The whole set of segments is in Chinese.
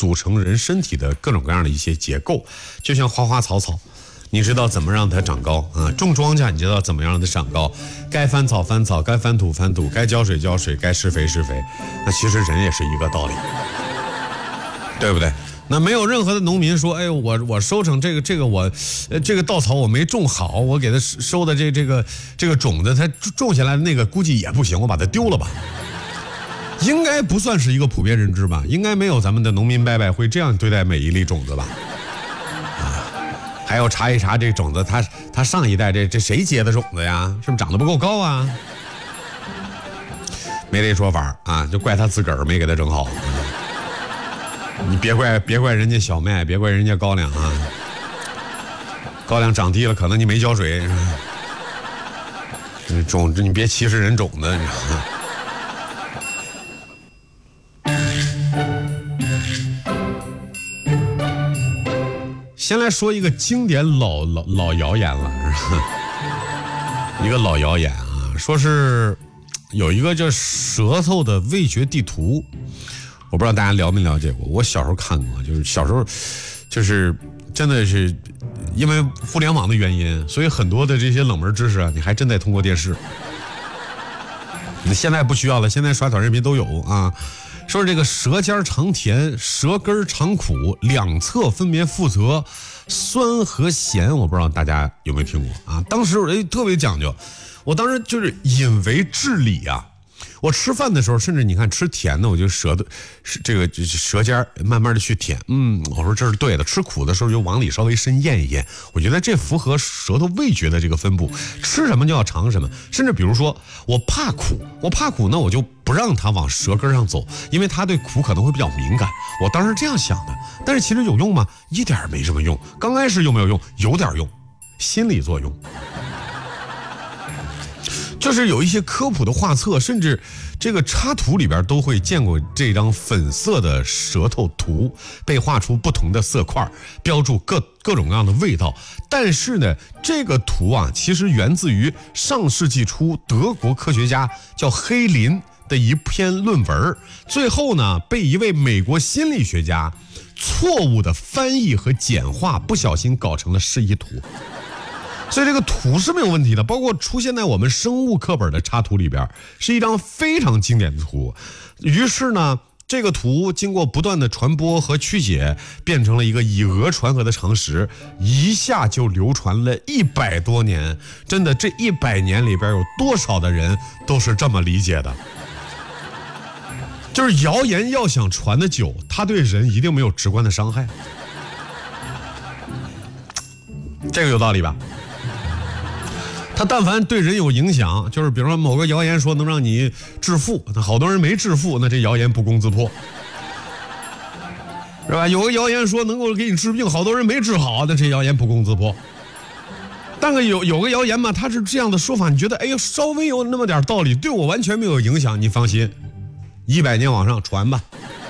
组成人身体的各种各样的一些结构，就像花花草草。你知道怎么让它长高啊？种庄稼你知道怎么样让它长高？该翻草翻草，该翻土翻土，该浇水浇水，该施肥施肥。那其实人也是一个道理，对不对？那没有任何的农民说，哎，我收成这个我，这个稻草我没种好，我给它收的这个种子，它种下来的那个估计也不行，我把它丢了吧。应该不算是一个普遍认知吧？应该没有咱们的农民伯伯会这样对待每一粒种子吧？还要查一查这种子，他上一代这谁结的种子呀？是不是长得不够高啊？没这说法啊，就怪他自个儿没给他整好。你别怪人家小麦，别怪人家高粱啊。高粱长低了，可能你没浇水。种子你别歧视人种子，你知道吗？先来说一个经典老谣言了，是吧？一个老谣言啊，说是有一个叫舌头的味觉地图，我不知道大家了没了解过。我小时候看过，就是小时候就是真的是因为互联网的原因，所以很多的这些冷门知识啊，你还真得通过电视。你现在不需要了，现在刷短视频都有啊。说是这个舌尖长甜，舌根长苦，两侧分别负责酸和咸，我不知道大家有没有听过啊？当时我特别讲究，我当时就是引为至理啊。我吃饭的时候，甚至你看吃甜的，我就舌尖慢慢的去舔，我说这是对的。吃苦的时候就往里稍微深咽一咽，我觉得这符合舌头味觉的这个分布，吃什么就要尝什么。甚至比如说我怕苦，那我就不让它往舌根上走，因为它对苦可能会比较敏感。我当时这样想的，但是其实有用吗？一点没什么用。刚开始有没有用？有点用，心理作用。就是有一些科普的画册，甚至这个插图里边都会见过这张粉色的舌头图，被画出不同的色块，标注各种各样的味道。但是呢，这个图啊，其实源自于上世纪初德国科学家叫黑林的一篇论文，最后呢被一位美国心理学家错误的翻译和简化，不小心搞成了示意图。所以这个图是没有问题的，包括出现在我们生物课本的插图里边，是一张非常经典的图。于是呢，这个图经过不断的传播和曲解，变成了一个以讹传讹的常识，一下就流传了100多年。真的，这100年里边有多少的人都是这么理解的？就是谣言要想传得久，它对人一定没有直观的伤害。这个有道理吧？他但凡对人有影响，就是比如说某个谣言说能让你致富，那好多人没致富，那这谣言不攻自破，是吧？有个谣言说能够给你治病，好多人没治好，那这谣言不攻自破。但是有个谣言嘛，他是这样的说法，你觉得哎呦稍微有那么点道理，对我完全没有影响，你放心，100年往上传吧。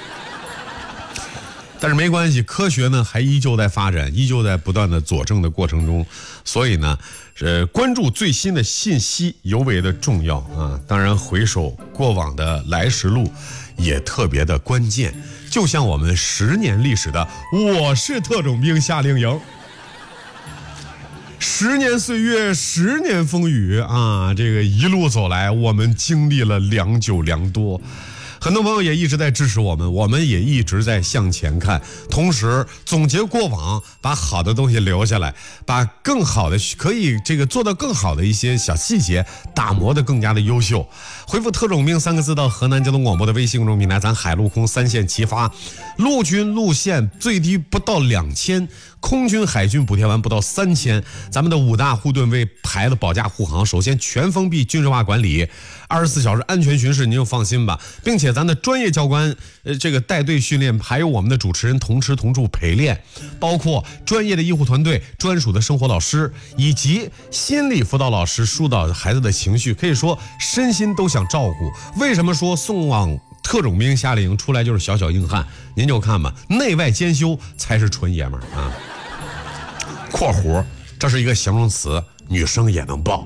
但是没关系，科学呢还依旧在发展，依旧在不断的佐证的过程中，所以呢，关注最新的信息尤为的重要啊。当然，回首过往的来时路也特别的关键。就像我们10年历史的《我是特种兵夏令营》，10年岁月10年风雨啊，这个一路走来，我们经历了良久良多。很多朋友也一直在支持我们，我们也一直在向前看，同时总结过往，把好的东西留下来，把更好的可以做到更好的一些小细节打磨得更加的优秀。回复特种兵3个字到河南交通广播的微信公众平台，咱海陆空3线齐发，陆军路线最低不到2000，空军海军补贴完不到3000，咱们的5大护盾为排了保驾护航，首先全封闭军事化管理，24小时安全巡视，您就放心吧。并且咱的专业教官这个带队训练，还有我们的主持人同吃同住陪练，包括专业的医护团队、专属的生活老师以及心理辅导老师疏导孩子的情绪，可以说身心都想照顾。为什么说送往特种兵夏令营出来就是小小硬汉？您就看吧，内外兼修才是纯爷们儿啊！括弧，这是一个形容词，女生也能报。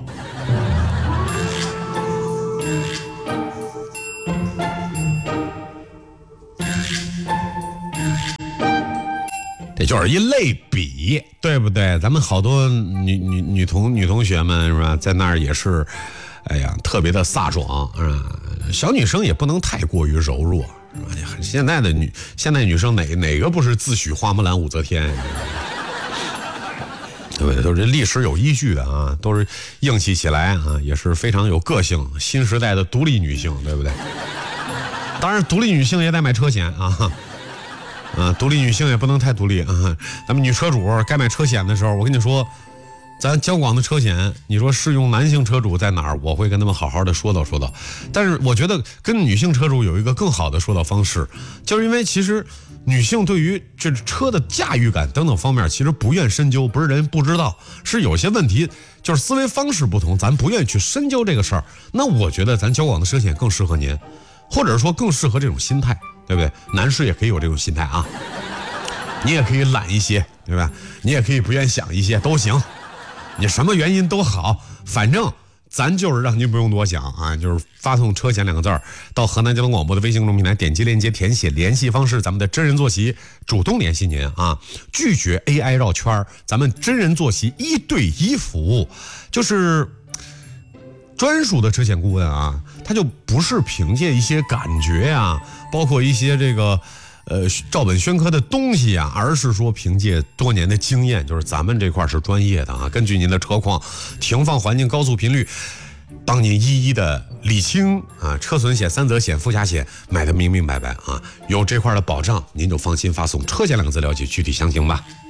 就是一类比，对不对？咱们好多女同学们是吧，在那儿也是，哎呀，特别的飒爽是吧？小女生也不能太过于柔弱，是吧？现在女生哪个不是自诩花木兰武则天？对不对？都是历史有依据的啊，都是硬气起来啊，也是非常有个性，新时代的独立女性，对不对？当然，独立女性也得买车险啊。独立女性也不能太独立啊！咱们女车主该买车险的时候，我跟你说，咱交广的车险，你说适用男性车主在哪儿？我会跟他们好好的说道。但是我觉得跟女性车主有一个更好的说道方式，就是因为其实女性对于这车的驾驭感等等方面，其实不愿深究，不是人不知道，是有些问题就是思维方式不同，咱不愿意去深究这个事儿。那我觉得咱交广的车险更适合您，或者说更适合这种心态。对不对？男士也可以有这种心态啊，你也可以懒一些，对吧？你也可以不愿想一些，都行。你什么原因都好，反正咱就是让您不用多想啊，就是发送车险2个字儿到河南交通广播的微信公众平台，点击链接填写联系方式，咱们的真人坐席主动联系您啊，拒绝 AI 绕圈，咱们真人坐席1对1服务，就是专属的车险顾问啊，他就不是凭借一些感觉呀，包括一些这个照本宣科的东西啊，而是说凭借多年的经验，就是咱们这块是专业的啊，根据您的车况、停放环境、高速频率，帮您一一的理清啊，车损险、3责险、附加险买的明明白白啊，有这块的保障，您就放心发送车险2个字了解具体详情吧。